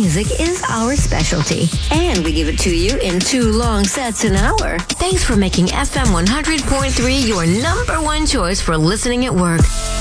music is our specialty, and we give it to you in 2 long sets an hour. Thanks for making FM 100.3 your number one choice for listening at work.